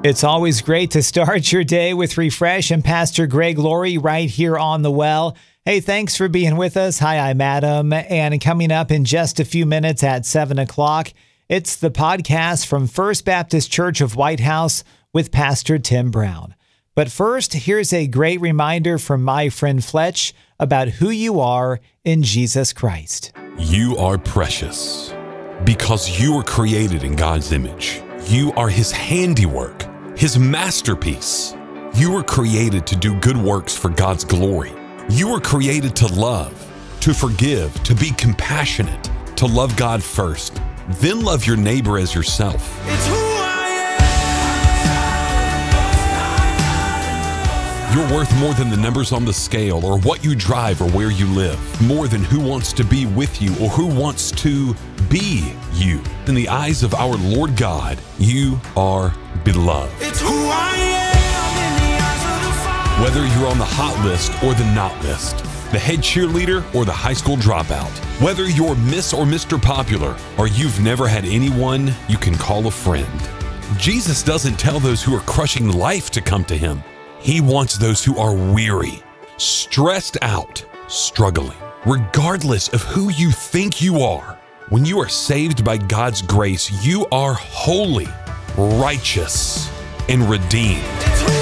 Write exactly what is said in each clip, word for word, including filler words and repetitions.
It's always great to start your day with Refresh and Pastor Greg Laurie right here on The Well. Hey, thanks for being with us. Hi, I'm Adam. And coming up in just a few minutes at seven o'clock, it's the podcast from First Baptist Church of White House with Pastor Tim Brown. But first, here's a great reminder from my friend Fletch about who you are in Jesus Christ. You are precious because you were created in God's image. You are His handiwork, His masterpiece. You were created to do good works for God's glory. You were created to love, to forgive, to be compassionate, to love God first, then love your neighbor as yourself. It's who I am. You're worth more than the numbers on the scale or what you drive or where you live, more than who wants to be with you or who wants to be you. In the eyes of our Lord God, you are beloved. It's who I am in the eyes of the Father. Whether you're on the hot list or the not list, the head cheerleader or the high school dropout, whether you're Miss or Mister Popular, or you've never had anyone you can call a friend, Jesus doesn't tell those who are crushing life to come to Him. He wants those who are weary, stressed out, struggling. Regardless of who you think you are, when you are saved by God's grace, you are holy, righteous, and redeemed. It's who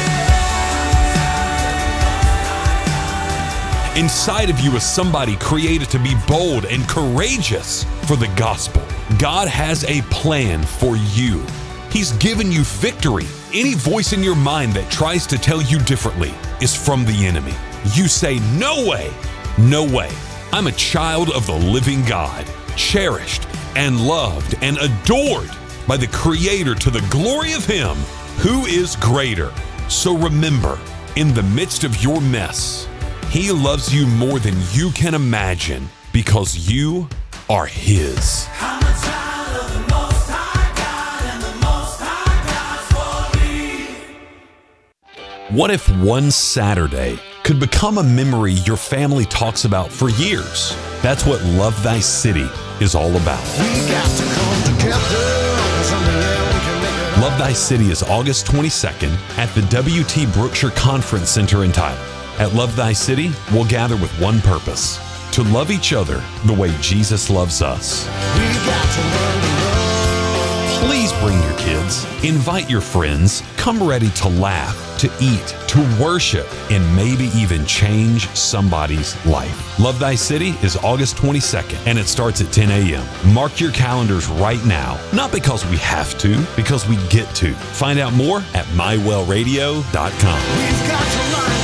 I am. Inside of you is somebody created to be bold and courageous for the gospel. God has a plan for you. He's given you victory. Any voice in your mind that tries to tell you differently is from the enemy. You say, no way, no way. I'm a child of the living God, cherished and loved and adored by the Creator to the glory of Him who is greater. So remember, in the midst of your mess, He loves you more than you can imagine because you are His. I'm a child of the Most High God, and the Most High God's for me. What if one Saturday could become a memory your family talks about for years? That's what Love Thy City is all about. We got to come together. Love Thy City is August twenty-second at the W T Brookshire Conference Center in Tyler. At Love Thy City, we'll gather with one purpose: to love each other the way Jesus loves us. We got to learn to love. Please bring your kids, invite your friends, come ready to laugh, to eat, to worship, and maybe even change somebody's life. Love Thy City is August twenty-second, and it starts at ten a.m. Mark your calendars right now, not because we have to, because we get to. Find out more at my well radio dot com. We've got to learn to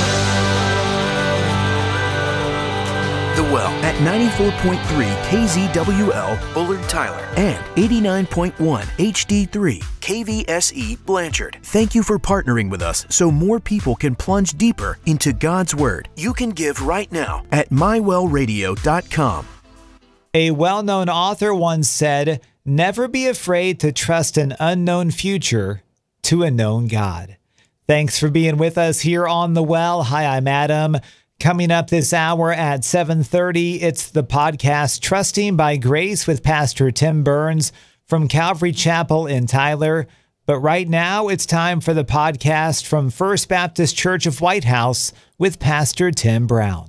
The Well at ninety-four point three K Z W L Bullard Tyler and eighty-nine point one H D three K V S E Blanchard. Thank you for partnering with us so more people can plunge deeper into God's Word. You can give right now at my well radio dot com. A well-known author once said, "Never be afraid to trust an unknown future to a known God." Thanks for being with us here on The Well. Hi, I'm Adam. Coming up this hour at seven thirty, it's the podcast Trusting by Grace with Pastor Tim Burns from Calvary Chapel in Tyler. But right now, it's time for the podcast from First Baptist Church of White House with Pastor Tim Brown.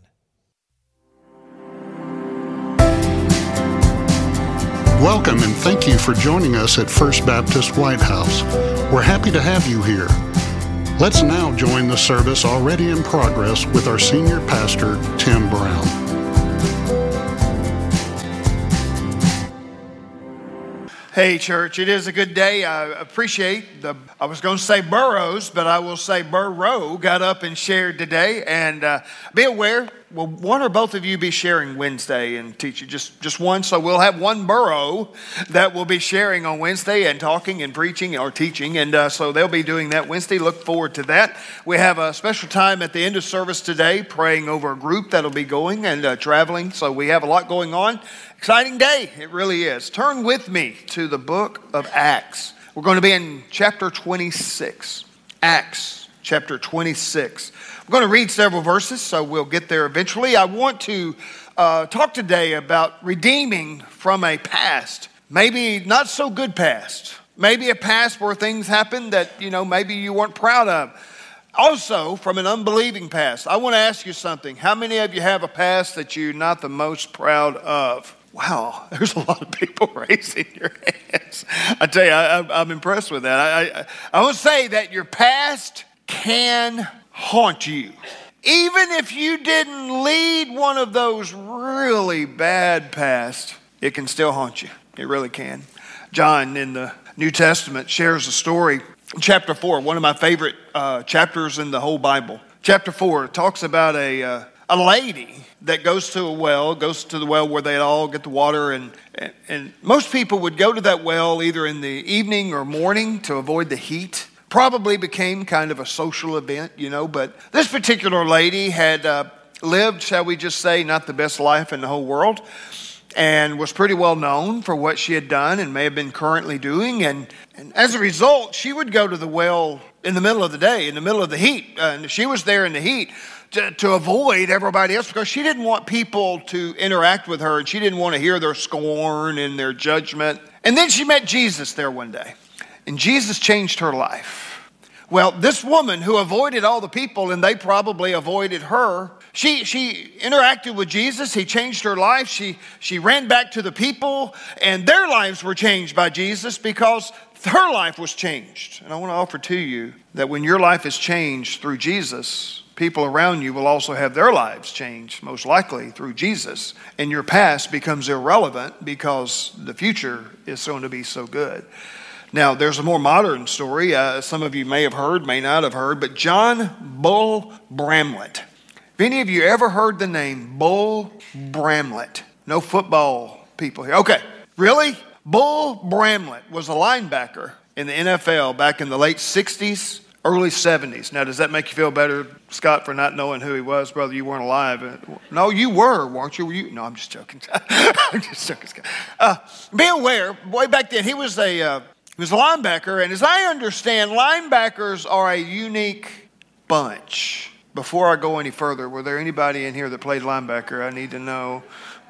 Welcome and thank you for joining us at First Baptist White House. We're happy to have you here. Let's now join the service already in progress with our senior pastor, Tim Brown. Hey, church, it is a good day. I appreciate the, I was going to say Burrows, but I will say Burrow got up and shared today. And uh, be aware, will one or both of you be sharing Wednesday and teaching? Just, just one? So we'll have one Burrow that will be sharing on Wednesday and talking and preaching or teaching. And uh, so they'll be doing that Wednesday. Look forward to that. We have a special time at the end of service today, praying over a group that'll be going and uh, traveling. So we have a lot going on. Exciting day, it really is. Turn with me to the book of Acts. We're going to be in chapter twenty-six. Acts chapter twenty-six. We're going to read several verses, so we'll get there eventually. I want to uh, talk today about redeeming from a past, maybe not so good past, Maybe a past where things happened that, you know, maybe you weren't proud of. Also, from an unbelieving past, I want to ask you something. How many of you have a past that you're not the most proud of? Wow, there's a lot of people raising your hands. I tell you, I, I'm impressed with that. I, I, I would say that your past can haunt you. Even if you didn't lead one of those really bad past, it can still haunt you. It really can. John in the New Testament shares a story. Chapter four, one of my favorite uh, chapters in the whole Bible. Chapter four talks about a uh, a lady that goes to a well, goes to the well where they all get the water, and, and and most people would go to that well either in the evening or morning to avoid the heat. Probably became kind of a social event, you know, but this particular lady had uh, lived, shall we just say, not the best life in the whole world, and was pretty well known for what she had done and may have been currently doing. And, and as a result, she would go to the well in the middle of the day, in the middle of the heat. Uh, and she was there in the heat to, to avoid everybody else because she didn't want people to interact with her, and she didn't want to hear their scorn and their judgment. And then she met Jesus there one day, and Jesus changed her life. Well, this woman who avoided all the people, and they probably avoided her, She she interacted with Jesus. He changed her life. She, she ran back to the people, and their lives were changed by Jesus because her life was changed. And I want to offer to you that when your life is changed through Jesus, people around you will also have their lives changed, most likely through Jesus. And your past becomes irrelevant because the future is going to be so good. Now, there's a more modern story. Uh, some of you may have heard, may not have heard, but John Bull Bramlett. Have any of you ever heard the name Bull Bramlett? No football people here. Okay, really? Bull Bramlett was a linebacker in the N F L back in the late sixties, early seventies. Now, does that make you feel better, Scott, for not knowing who he was? Brother, you weren't alive. No, you were, weren't you? Were you? No, I'm just joking. I'm just joking, Scott. Uh, be aware, way back then, he was a... Uh, He was a linebacker, and as I understand, linebackers are a unique bunch. Before I go any further, were there anybody in here that played linebacker? I need to know.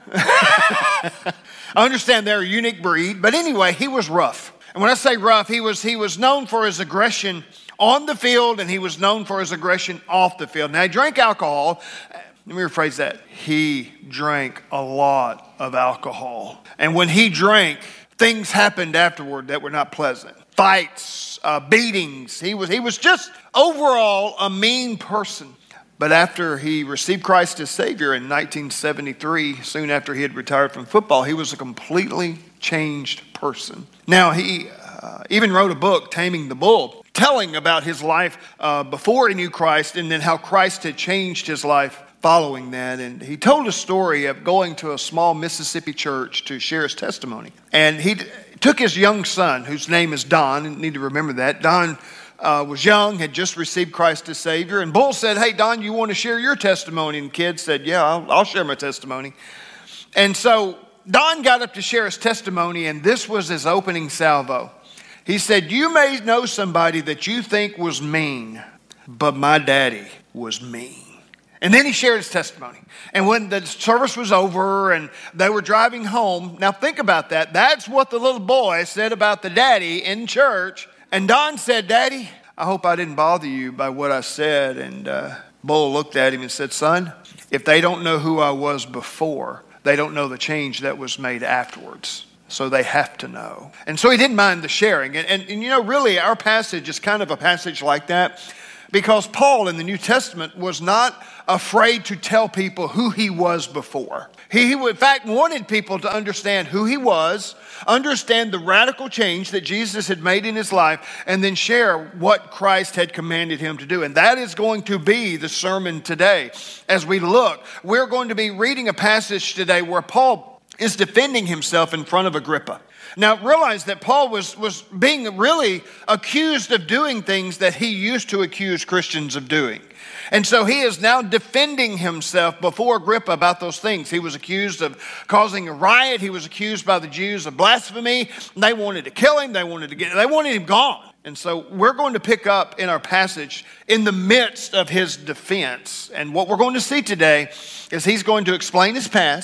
I understand they're a unique breed, but anyway, he was rough. And when I say rough, he was he was known for his aggression on the field, and he was known for his aggression off the field. Now, he drank alcohol. Let me rephrase that. He drank a lot of alcohol. And when he drank, things happened afterward that were not pleasant. Fights, uh, beatings. He was, he was just overall a mean person. But after he received Christ as Savior in nineteen seventy-three, soon after he had retired from football, he was a completely changed person. Now, he uh, even wrote a book, Taming the Bull, telling about his life uh, before he knew Christ and then how Christ had changed his life following that. And he told a story of going to a small Mississippi church to share his testimony. And he took his young son, whose name is Don, and you need to remember that. Don uh, was young, had just received Christ as Savior. And Bull said, "Hey, Don, you want to share your testimony?" And the kid said, "Yeah, I'll, I'll share my testimony." And so Don got up to share his testimony, and this was his opening salvo. He said, "You may know somebody that you think was mean, but my daddy was mean." And then he shared his testimony. And when the service was over and they were driving home, now think about that. That's what the little boy said about the daddy in church. And Don said, "Daddy, I hope I didn't bother you by what I said." And uh, Bull looked at him and said, "Son, if they don't know who I was before, they don't know the change that was made afterwards. So they have to know." And so he didn't mind the sharing. And, and, and you know, really, our passage is kind of a passage like that. Because Paul in the New Testament was not afraid to tell people who he was before. He, he in fact wanted people to understand who he was, understand the radical change that Jesus had made in his life, and then share what Christ had commanded him to do. And that is going to be the sermon today. As we look, we're going to be reading a passage today where Paul is defending himself in front of Agrippa. Now, realize that Paul was, was being really accused of doing things that he used to accuse Christians of doing. And so he is now defending himself before Agrippa about those things. He was accused of causing a riot. He was accused by the Jews of blasphemy. They wanted to kill him. They wanted to get, they wanted him gone. And so we're going to pick up in our passage in the midst of his defense. And what we're going to see today is he's going to explain his past.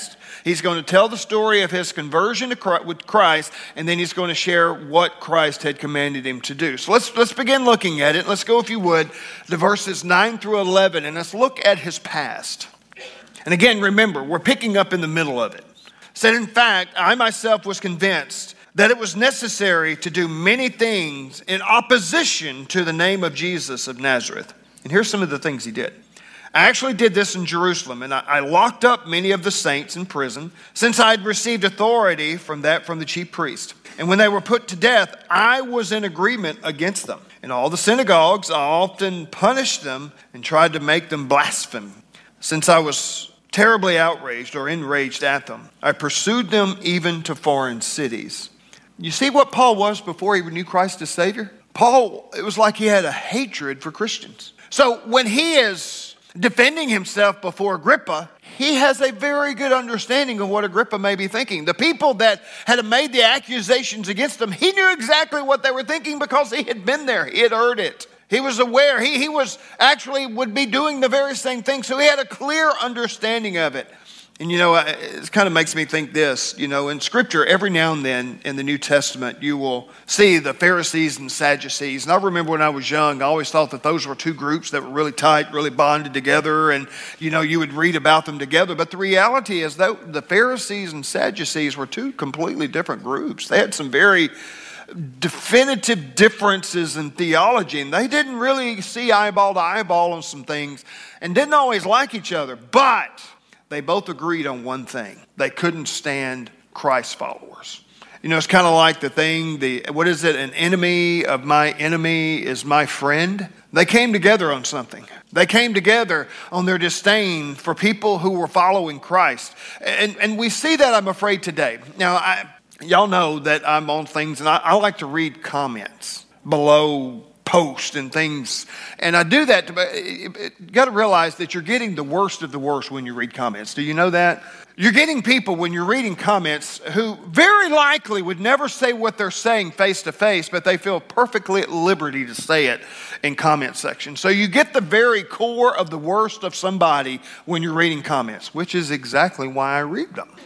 He's going to tell the story of his conversion to Christ, with Christ, and then he's going to share what Christ had commanded him to do. So let's, let's begin looking at it. Let's go, if you would, to verses nine through eleven, and let's look at his past. And again, remember, we're picking up in the middle of it. Said, in fact, I myself was convinced that it was necessary to do many things in opposition to the name of Jesus of Nazareth. And here's some of the things he did. I actually did this in Jerusalem, and I, I locked up many of the saints in prison, since I had received authority from that from the chief priest. And when they were put to death, I was in agreement against them. In all the synagogues, I often punished them and tried to make them blaspheme. Since I was terribly outraged or enraged at them, I pursued them even to foreign cities. You see what Paul was before he knew Christ as Savior? Paul, it was like he had a hatred for Christians. So when he is defending himself before Agrippa, he has a very good understanding of what Agrippa may be thinking. The people that had made the accusations against him, he knew exactly what they were thinking because he had been there. He had heard it. He was aware. He, he was actually would be doing the very same thing. So he had a clear understanding of it. And, you know, it kind of makes me think this, you know, in Scripture, every now and then in the New Testament, you will see the Pharisees and Sadducees. And I remember when I was young, I always thought that those were two groups that were really tight, really bonded together. And, you know, you would read about them together. But the reality is that the Pharisees and Sadducees were two completely different groups. They had some very definitive differences in theology. And they didn't really see eyeball to eyeball on some things and didn't always like each other. But they both agreed on one thing. They couldn't stand Christ's followers. You know, it's kind of like the thing, the what is it? An enemy of my enemy is my friend. They came together on something. They came together on their disdain for people who were following Christ. And, and we see that, I'm afraid, today. Now, I, y'all know that I'm on things, and I, I like to read comments below post and things, and I do that. To, you got to realize that you're getting the worst of the worst when you read comments. Do you know that? You're getting people when you're reading comments who very likely would never say what they're saying face to face, but they feel perfectly at liberty to say it in comment section. So you get the very core of the worst of somebody when you're reading comments, which is exactly why I read them.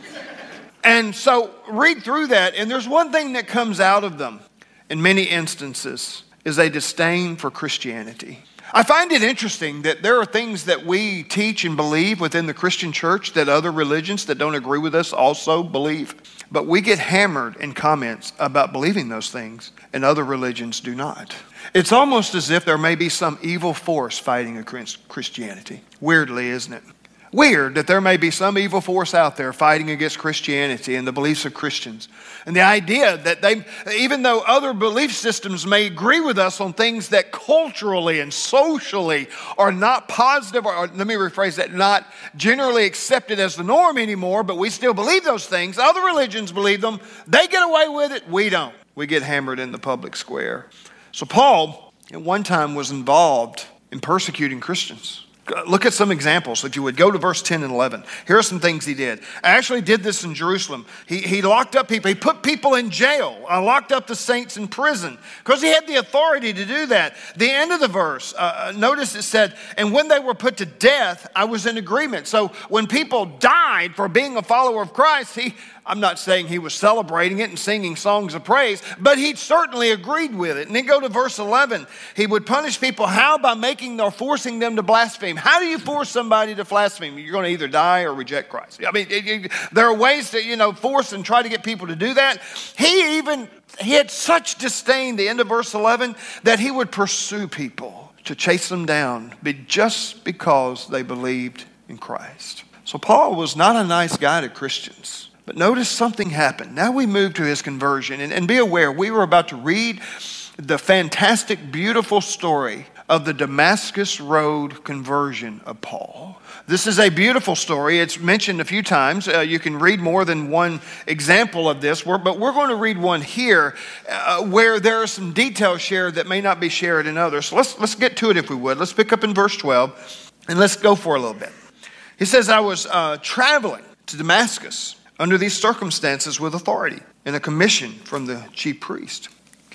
And so read through that, and there's one thing that comes out of them in many instances is a disdain for Christianity. I find it interesting that there are things that we teach and believe within the Christian church that other religions that don't agree with us also believe. But we get hammered in comments about believing those things, and other religions do not. It's almost as if there may be some evil force fighting against Christianity. Weirdly, isn't it? Weird that there may be some evil force out there fighting against Christianity and the beliefs of Christians. And the idea that they, even though other belief systems may agree with us on things that culturally and socially are not positive, or, or let me rephrase that, not generally accepted as the norm anymore, but we still believe those things. Other religions believe them. They get away with it. We don't. We get hammered in the public square. So Paul, at one time, was involved in persecuting Christians. Look at some examples, if you would. Go to verse ten and eleven. Here are some things he did. I actually did this in Jerusalem. He, he locked up people. He put people in jail. I locked up the saints in prison because he had the authority to do that. The end of the verse, uh, notice it said, and when they were put to death, I was in agreement. So when people died for being a follower of Christ, he, I'm not saying he was celebrating it and singing songs of praise, but he certainly agreed with it. And then go to verse eleven. He would punish people. How? By making or forcing them to blaspheme. How do you force somebody to blaspheme? You're going to either die or reject Christ. I mean, it, it, there are ways to, you know, force and try to get people to do that. He even, he had such disdain, the end of verse eleven, that he would pursue people to chase them down just because they believed in Christ. So Paul was not a nice guy to Christians. But notice something happened. Now we move to his conversion. And, and be aware, we were about to read the fantastic, beautiful story of the Damascus Road conversion of Paul. This is a beautiful story. It's mentioned a few times. Uh, you can read more than one example of this, but we're going to read one here uh, where there are some details shared that may not be shared in others. So let's, let's get to it if we would. Let's pick up in verse twelve and let's go for a little bit. He says, I was uh, traveling to Damascus under these circumstances with authority and a commission from the chief priest.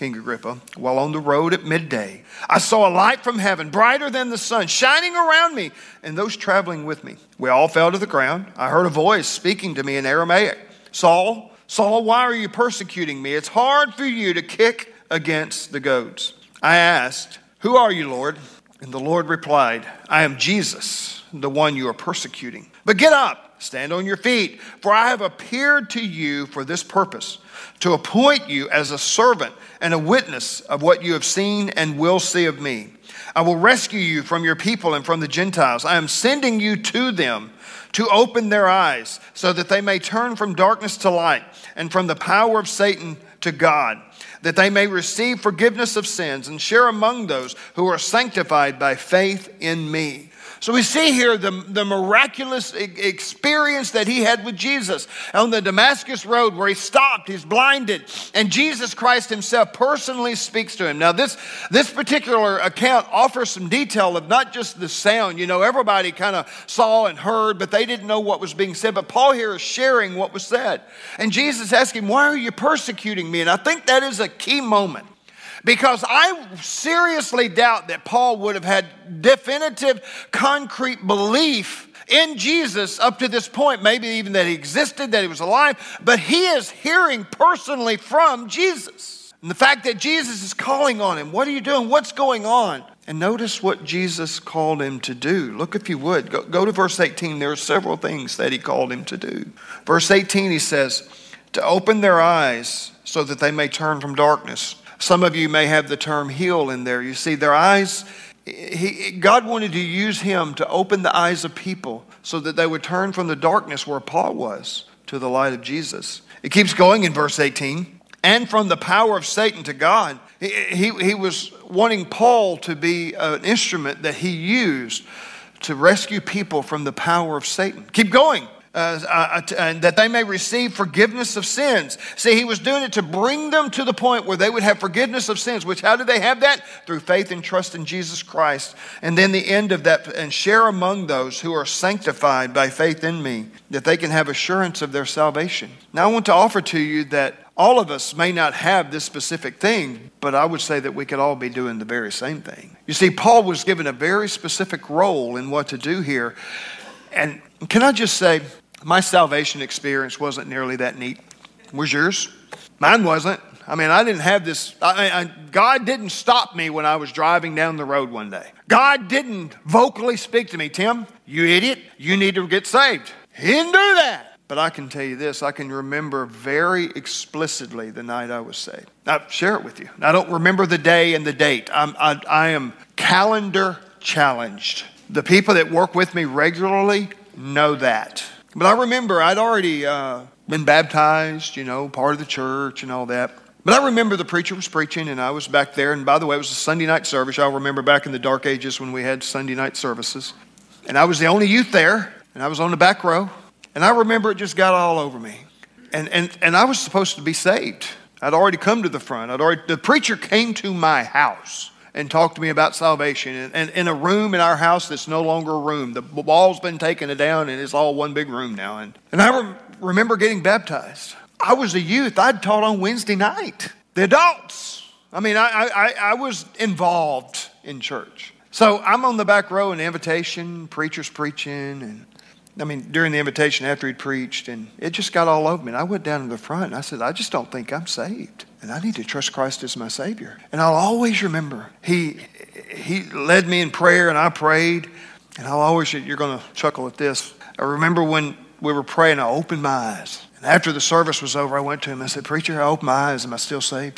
King Agrippa, while on the road at midday, I saw a light from heaven, brighter than the sun, shining around me and those traveling with me. We all fell to the ground. I heard a voice speaking to me in Aramaic. Saul, Saul, why are you persecuting me? It's hard for you to kick against the goads. I asked, who are you, Lord? And the Lord replied, I am Jesus, the one you are persecuting. But get up, stand on your feet, for I have appeared to you for this purpose, to appoint you as a servant and a witness of what you have seen and will see of me. I will rescue you from your people and from the Gentiles. I am sending you to them to open their eyes so that they may turn from darkness to light and from the power of Satan to God, that they may receive forgiveness of sins and share among those who are sanctified by faith in me. So we see here the, the miraculous experience that he had with Jesus on the Damascus road where he stopped, he's blinded, and Jesus Christ himself personally speaks to him. Now this, this particular account offers some detail of not just the sound. You know, everybody kind of saw and heard, but they didn't know what was being said. But Paul here is sharing what was said. And Jesus asked him, why are you persecuting me? And I think that is a key moment. Because I seriously doubt that Paul would have had definitive, concrete belief in Jesus up to this point. Maybe even that he existed, that he was alive. But he is hearing personally from Jesus. And the fact that Jesus is calling on him. What are you doing? What's going on? And notice what Jesus called him to do. Look, if you would, go, go to verse eighteen. There are several things that he called him to do. Verse eighteen, he says, to open their eyes so that they may turn from darkness. Some of you may have the term heal in there. You see, their eyes, he, God wanted to use him to open the eyes of people so that they would turn from the darkness where Paul was to the light of Jesus. It keeps going in verse eighteen. And from the power of Satan to God. He, he, he was wanting Paul to be an instrument that he used to rescue people from the power of Satan. Keep going. Uh, uh, and that they may receive forgiveness of sins. See, he was doing it to bring them to the point where they would have forgiveness of sins, which how do they have that? Through faith and trust in Jesus Christ. And then the end of that, and share among those who are sanctified by faith in me, that they can have assurance of their salvation. Now I want to offer to you that all of us may not have this specific thing, but I would say that we could all be doing the very same thing. You see, Paul was given a very specific role in what to do here. And can I just say, my salvation experience wasn't nearly that neat. Was yours? Mine wasn't. I mean, I didn't have this. I, I, God didn't stop me when I was driving down the road one day. God didn't vocally speak to me, Tim, you idiot, you need to get saved. He didn't do that. But I can tell you this, I can remember very explicitly the night I was saved. I'll share it with you. I don't remember the day and the date. I'm, I, I am calendar challenged. The people that work with me regularly know that. But I remember I'd already uh, been baptized, you know, part of the church and all that. But I remember the preacher was preaching and I was back there. And by the way, it was a Sunday night service. I'll remember back in the dark ages when we had Sunday night services. And I was the only youth there. And I was on the back row. And I remember it just got all over me. And and and I was supposed to be saved. I'd already come to the front. I'd already, the preacher came to my house and talked to me about salvation. And, and in a room in our house that's no longer a room. The wall's been taken down and it's all one big room now. And, and I re- remember getting baptized. I was a youth. I'd taught on Wednesday night. The adults. I mean, I, I, I was involved in church. So I'm on the back row in the invitation, preacher's preaching. And I mean, during the invitation after he'd preached. And it just got all over me. And I went down to the front and I said, I just don't think I'm saved. And I need to trust Christ as my Savior. And I'll always remember, he he led me in prayer and I prayed. And I'll always, you're going to chuckle at this. I remember when we were praying, I opened my eyes. And after the service was over, I went to him and I said, preacher, I opened my eyes. Am I still saved?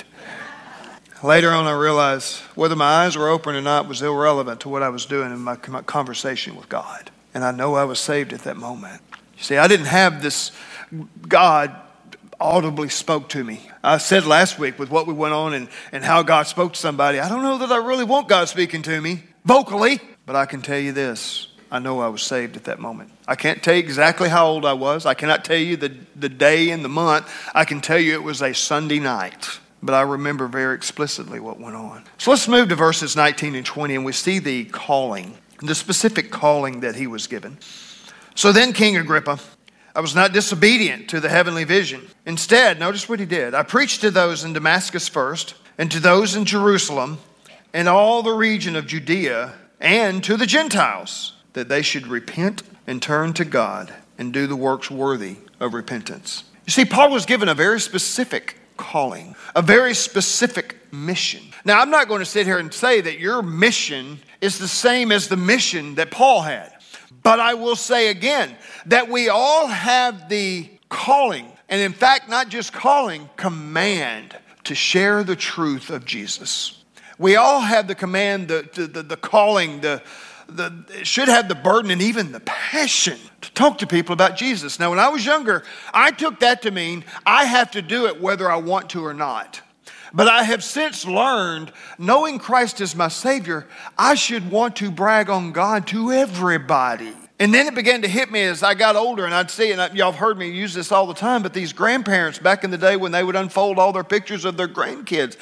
Later on, I realized whether my eyes were open or not was irrelevant to what I was doing in my conversation with God. And I know I was saved at that moment. You see, I didn't have this God audibly spoke to me. I said last week with what we went on and, and how God spoke to somebody, I don't know that I really want God speaking to me vocally, but I can tell you this. I know I was saved at that moment. I can't tell you exactly how old I was. I cannot tell you the, the day and the month. I can tell you it was a Sunday night, but I remember very explicitly what went on. So let's move to verses nineteen and twenty, and we see the calling, the specific calling that he was given. So then King Agrippa, I was not disobedient to the heavenly vision. Instead, notice what he did. I preached to those in Damascus first, and to those in Jerusalem and all the region of Judea and to the Gentiles, that they should repent and turn to God and do the works worthy of repentance. You see, Paul was given a very specific calling, a very specific mission. Now, I'm not going to sit here and say that your mission is the same as the mission that Paul had. But I will say again that we all have the calling, and in fact, not just calling, command to share the truth of Jesus. We all have the command, the, the, the calling, the, the should have the burden and even the passion to talk to people about Jesus. Now, when I was younger, I took that to mean I have to do it whether I want to or not. But I have since learned, knowing Christ as my Savior, I should want to brag on God to everybody. And then it began to hit me as I got older, and I'd see, and y'all have heard me use this all the time, but these grandparents back in the day when they would unfold all their pictures of their grandkids,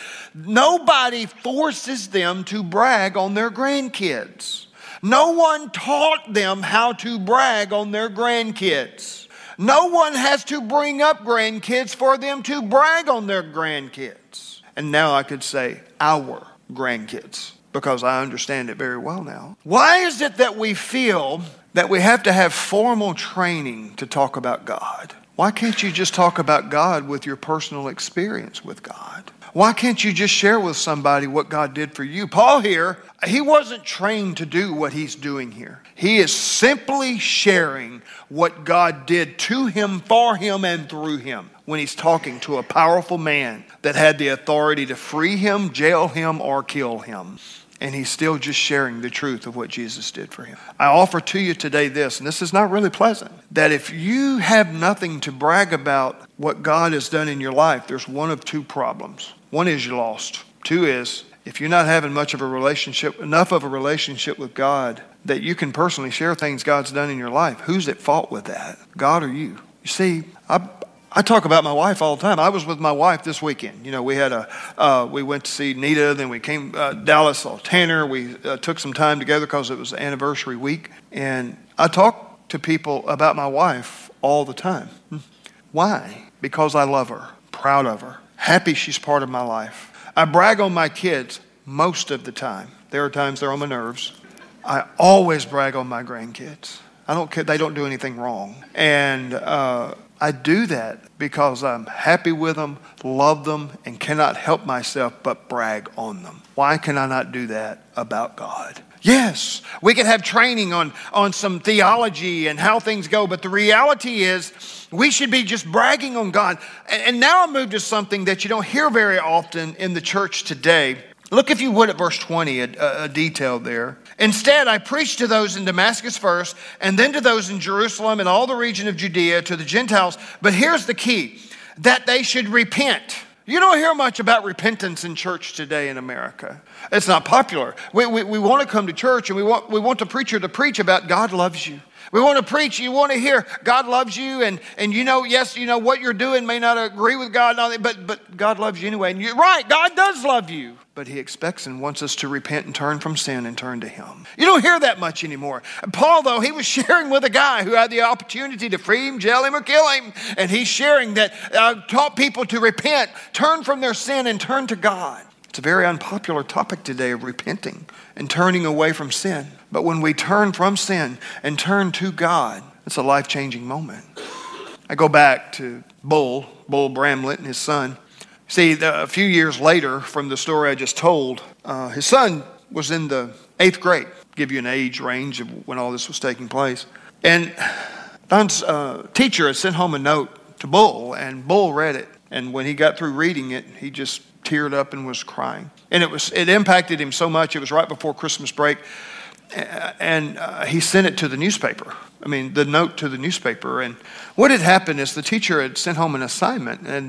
nobody forces them to brag on their grandkids. No one taught them how to brag on their grandkids. No one has to bring up grandkids for them to brag on their grandkids. And now I could say our grandkids, because I understand it very well now. Why is it that we feel that we have to have formal training to talk about God? Why can't you just talk about God with your personal experience with God? Why can't you just share with somebody what God did for you? Paul here, he wasn't trained to do what he's doing here. He is simply sharing what God did to him, for him, and through him when he's talking to a powerful man that had the authority to free him, jail him, or kill him. And he's still just sharing the truth of what Jesus did for him. I offer to you today this, and this is not really pleasant, that if you have nothing to brag about what God has done in your life, there's one of two problems. One is you're lost. Two is, if you're not having much of a relationship, enough of a relationship with God that you can personally share things God's done in your life, who's at fault with that? God or you? You see, I I talk about my wife all the time. I was with my wife this weekend. You know, we had a, uh, we went to see Nita, then we came, uh, Dallas, saw Tanner. We uh, took some time together because it was anniversary week. And I talk to people about my wife all the time. Why? Because I love her, proud of her, happy she's part of my life. I brag on my kids most of the time. There are times they're on my nerves. I always brag on my grandkids. I don't care, they don't do anything wrong. And, uh, I do that because I'm happy with them, love them, and cannot help myself but brag on them. Why can I not do that about God? Yes, we can have training on, on some theology and how things go, but the reality is we should be just bragging on God. And, and now I move to something that you don't hear very often in the church today. Look, if you would, at verse twenty, a, a detail there. Instead, I preached to those in Damascus first, and then to those in Jerusalem and all the region of Judea, to the Gentiles. But here's the key, that they should repent. You don't hear much about repentance in church today in America. It's not popular. We, we, we want to come to church, and we want, we want the preacher to preach about God loves you. We want to preach, you want to hear God loves you, and, and you know, yes, you know, what you're doing may not agree with God, but, but God loves you anyway. And you're right, God does love you. But he expects and wants us to repent and turn from sin and turn to him. You don't hear that much anymore. Paul, though, he was sharing with a guy who had the opportunity to free him, jail him, or kill him. And he's sharing that, uh, taught people to repent, turn from their sin, and turn to God. It's a very unpopular topic today of repenting and turning away from sin. But when we turn from sin and turn to God, it's a life-changing moment. I go back to Bull, Bull Bramlett and his son. See, the, a few years later from the story I just told, uh, his son was in the eighth grade. Give you an age range of when all this was taking place. And Don's uh, teacher had sent home a note to Bull, and Bull read it. And when he got through reading it, he just teared up and was crying. And it was it impacted him so much. It was right before Christmas break. And uh, he sent it to the newspaper. I mean, the note to the newspaper. And what had happened is the teacher had sent home an assignment, and